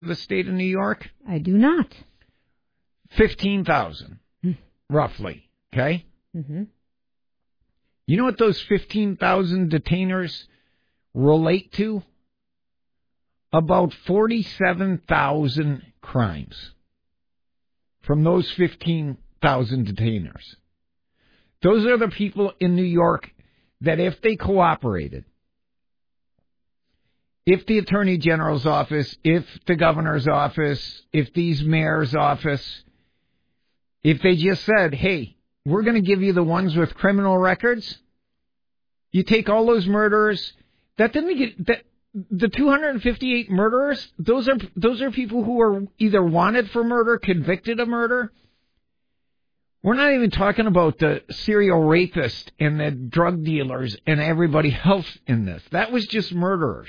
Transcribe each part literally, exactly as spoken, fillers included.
the state of New York? I do not. fifteen thousand, roughly, okay? Mm-hmm. You know what those fifteen thousand detainers relate to? About forty-seven thousand crimes from those fifteen thousand detainers. Those are the people in New York that if they cooperated, if the Attorney General's office, if the governor's office, if these mayor's office, if they just said, hey, we're going to give you the ones with criminal records, you take all those murderers, that didn't get, that, the two hundred fifty-eight murderers, those are, those are people who are either wanted for murder, convicted of murder. We're not even talking about the serial rapist and the drug dealers and everybody else in this. That was just murderers.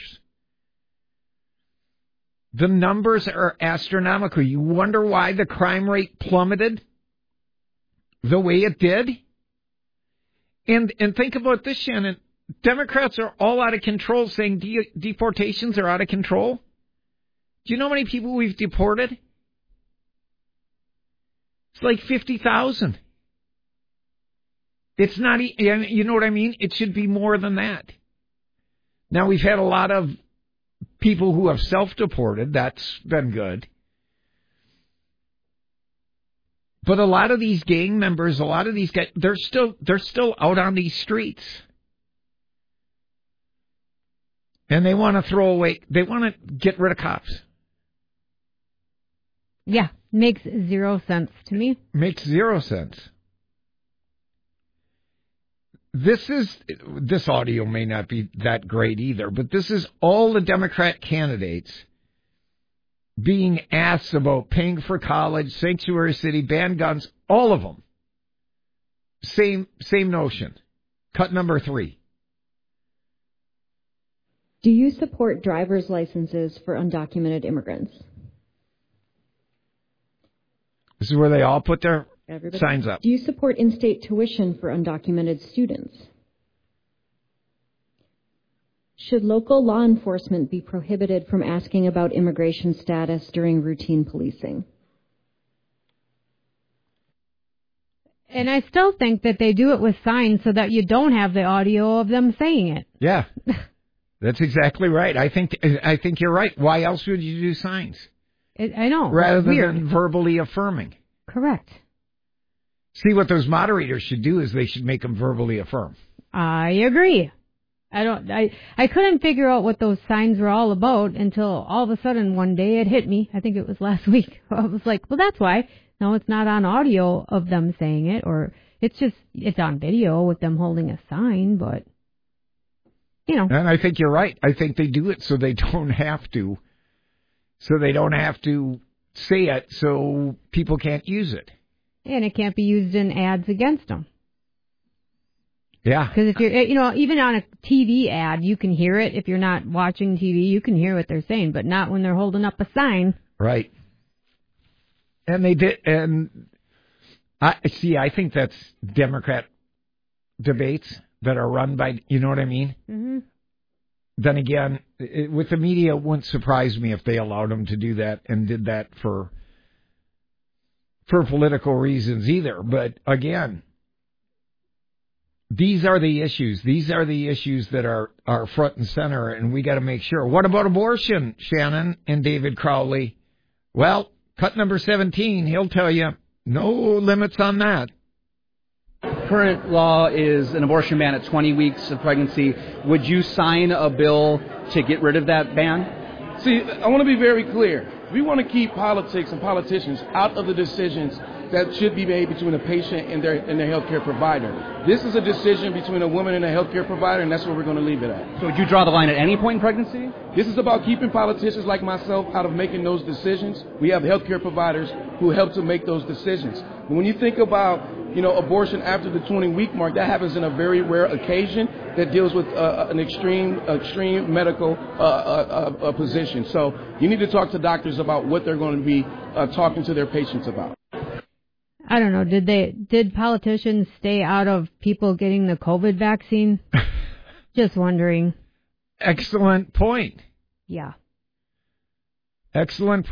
The numbers are astronomical. You wonder why the crime rate plummeted the way it did? And and think about this, Shannon. Democrats are all out of control saying de- deportations are out of control. Do you know how many people we've deported? It's like fifty thousand. It's not, you know what I mean? It should be more than that. Now, we've had a lot of people who have self-deported. That's been good. But a lot of these gang members, a lot of these guys, they're still, they're still out on these streets. And they want to throw away, they want to get rid of cops. Yeah, makes zero sense to me. Makes zero sense. This is, this audio may not be that great either, but this is all the Democrat candidates being asked about paying for college, sanctuary city, ban guns, all of them. Same, same notion. Cut number three. Do you support driver's licenses for undocumented immigrants? This is where they all put their Everybody. signs up. Do you support in-state tuition for undocumented students? Should local law enforcement be prohibited from asking about immigration status during routine policing? And I still think that they do it with signs so that you don't have the audio of them saying it. Yeah, that's exactly right. I think I think you're right. Why else would you do signs? It, I know. Rather weird. than verbally affirming. Correct. See, what those moderators should do is they should make them verbally affirm. I agree. I don't. I I couldn't figure out what those signs were all about until all of a sudden one day it hit me. I think it was last week. I was like, well, that's why. No, it's not on audio of them saying it, or it's just it's on video with them holding a sign. But you know. And I think you're right. I think they do it so they don't have to. So they don't have to say it, so people can't use it. And it can't be used in ads against them. Yeah. Because if you're, you know, even on a T V ad, you can hear it. If you're not watching T V, you can hear what they're saying, but not when they're holding up a sign. Right. And they did, and I see, I think that's Democrat debates that are run by, you know what I mean? Mm-hmm. Then again, it, with the media, it wouldn't surprise me if they allowed them to do that and did that for for political reasons either. But again, these are the issues. These are the issues that are, are front and center, and we got to make sure. What about abortion, Shannon and David Crowley? Well, cut number seventeen, he'll tell you, no limits on that. Current law is an abortion ban at twenty weeks of pregnancy. Would you sign a bill to get rid of that ban? See, I want to be very clear. We want to keep politics and politicians out of the decisions that should be made between a patient and their and their healthcare provider. This is a decision between a woman and a healthcare provider, and that's where we're going to leave it at. So would you draw the line at any point in pregnancy? This is about keeping politicians like myself out of making those decisions. We have healthcare providers who help to make those decisions. But when you think about, you know, abortion after the twenty-week mark, that happens in a very rare occasion that deals with uh, an extreme, extreme medical uh, uh, uh, position. So you need to talk to doctors about what they're going to be uh, talking to their patients about. I don't know. Did they? Did politicians stay out of people getting the COVID vaccine? Just wondering. Excellent point. Yeah. Excellent